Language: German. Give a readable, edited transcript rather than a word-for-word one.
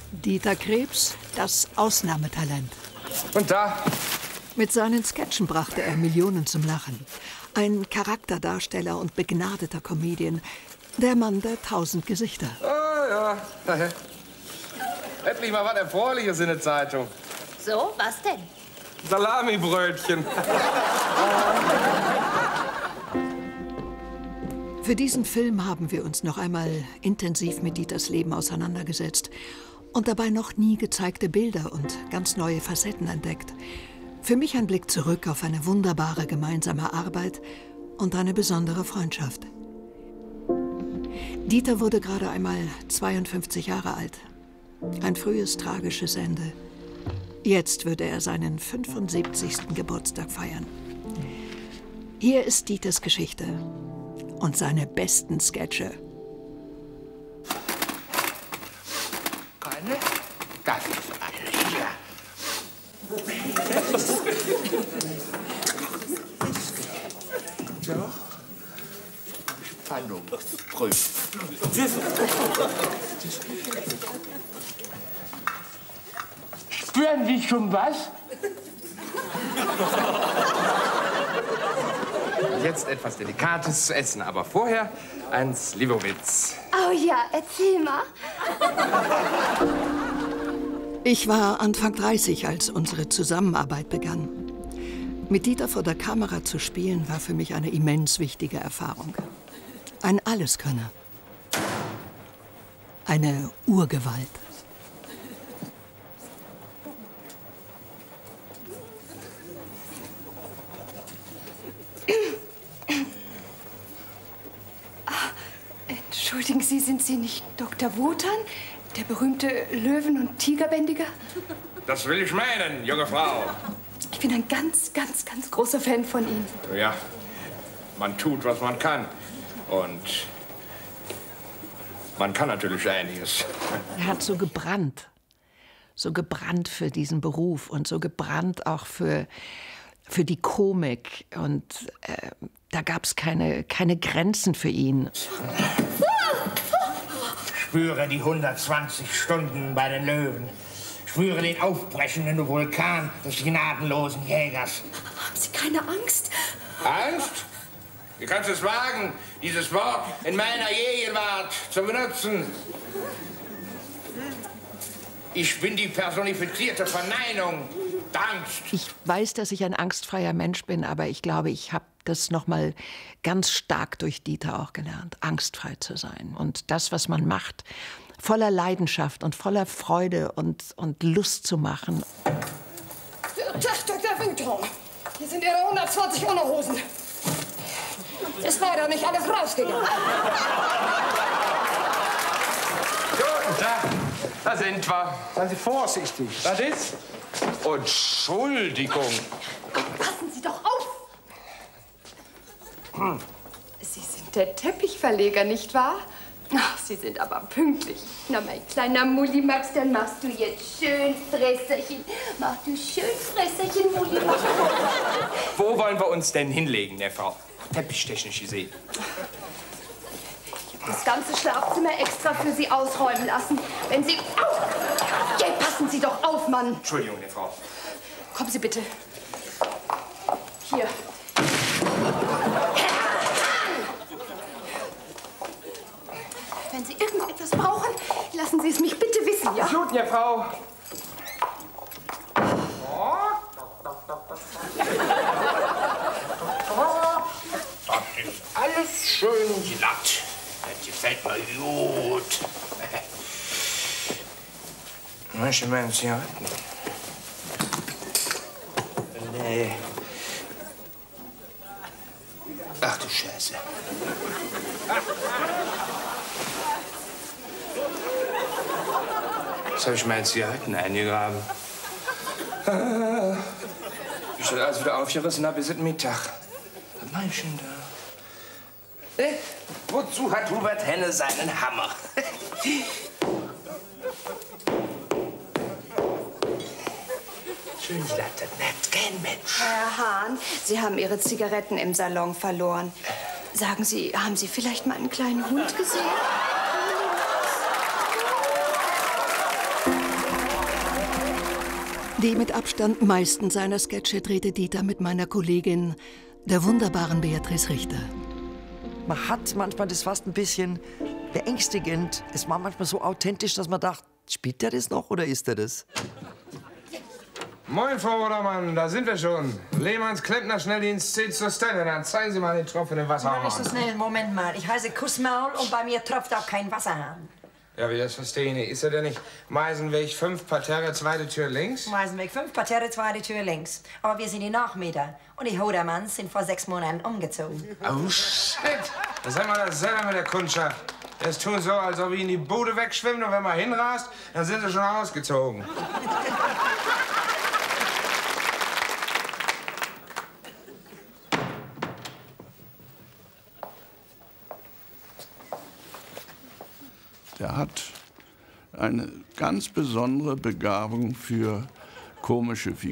Dieter Krebs, das Ausnahmetalent. Und da? Mit seinen Sketchen brachte er Millionen zum Lachen. Ein Charakterdarsteller und begnadeter Comedian. Der Mann der 1000 Gesichter. Oh ja. Endlich mal was Erfreuliches in der Zeitung. So, was denn? Salamibrötchen. Für diesen Film haben wir uns noch einmal intensiv mit Dieters Leben auseinandergesetzt und dabei noch nie gezeigte Bilder und ganz neue Facetten entdeckt. Für mich ein Blick zurück auf eine wunderbare gemeinsame Arbeit und eine besondere Freundschaft. Dieter wurde gerade einmal 52 Jahre alt. Ein frühes, tragisches Ende. Jetzt würde er seinen 75. Geburtstag feiern. Hier ist Dieters Geschichte und seine besten Sketche. Eine? Das ist eine hier. Doch. Spannungsprüfung. Spüren Sie schon was? Jetzt etwas Delikates zu essen, aber vorher ein Slivovitz. Oh ja, erzähl mal. Ich war Anfang 30, als unsere Zusammenarbeit begann. Mit Dieter vor der Kamera zu spielen, war für mich eine immens wichtige Erfahrung. Ein Alleskönner. Eine Urgewalt. Entschuldigen Sie, sind Sie nicht Dr. Wotan, der berühmte Löwen- und Tigerbändiger? Das will ich meinen, junge Frau. Ich bin ein ganz, ganz, ganz großer Fan von Ihnen. Ja, man tut, was man kann. Und man kann natürlich einiges. Er hat so gebrannt für diesen Beruf und so gebrannt auch für die Komik. Und da gab es keine Grenzen für ihn. Spüre die 120 Stunden bei den Löwen. Spüre den aufbrechenden Vulkan des gnadenlosen Jägers. Haben Sie keine Angst? Angst? Wie kannst du es wagen, dieses Wort in meiner Gegenwart zu benutzen? Ich bin die personifizierte Verneinung der Angst. Ich weiß, dass ich ein angstfreier Mensch bin, aber ich glaube, ich habe das noch mal ganz stark durch Dieter auch gelernt, angstfrei zu sein. Und das, was man macht, voller Leidenschaft und voller Freude und Lust zu machen. Tag, Dr. Wington. Hier sind Ihre 120 Unterhosen. Ist leider nicht alles rausgegangen. Guten Tag, da sind wir. Seien Sie vorsichtig. Was ist? Entschuldigung. Passen Sie doch auf! Sie sind der Teppichverleger, nicht wahr? Ach, Sie sind aber pünktlich. Na, mein kleiner Mullimax, dann machst du jetzt schön Fresserchen. Mach du schön Fresserchen, Mullimax. Wo wollen wir uns denn hinlegen, der Frau? Teppichtechnisch gesehen. Ich habe das ganze Schlafzimmer extra für Sie ausräumen lassen. Wenn Sie... Au! Ja, passen Sie doch auf, Mann. Entschuldigung, der Frau. Kommen Sie bitte. Hier. Wenn Sie irgendetwas brauchen, lassen Sie es mich bitte wissen, ja? Gut, der Frau. Das ist alles schön glatt. Das gefällt mir gut. Möchte ich meine Zigaretten? Nee. Ach du Scheiße. Jetzt habe ich meine Zigaretten eingegraben. Ich stelle alles wieder aufgerissen habe, bis Mittag. Was mach ich denn da? Wozu hat Hubert Henne seinen Hammer? Schön glatt, das merkt kein Mensch. Herr Hahn, Sie haben Ihre Zigaretten im Salon verloren. Sagen Sie, haben Sie vielleicht mal einen kleinen Hund gesehen? Die mit Abstand meisten seiner Sketche drehte Dieter mit meiner Kollegin, der wunderbaren Beatrice Richter. Man hat manchmal das fast ein bisschen beängstigend. Es war manchmal so authentisch, dass man dachte, spielt der das noch oder ist er das? Moin, Frau Odermann, da sind wir schon. Lehmanns Klempner-Schnelldienst zählt zur Stelle. Dann zeigen Sie mal den Tropfen im Wasserhahn. Nicht so schnell, Moment mal. Ich heiße Kussmaul und bei mir tropft auch kein Wasserhahn. Ja, wie das verstehe ich nicht. Ist er denn nicht Meisenweg 5, Parterre, zweite Tür links? Meisenweg 5, Parterre, zweite Tür links. Aber wir sind die Nachmieter. Und die Hodermanns sind vor 6 Monaten umgezogen. Oh, shit. Das ist immer dasselbe mit der Kundschaft. Es tun so, als ob ich in die Bude wegschwimmen und wenn man hinrast, dann sind sie schon ausgezogen. Der hat eine ganz besondere Begabung für komische Figuren.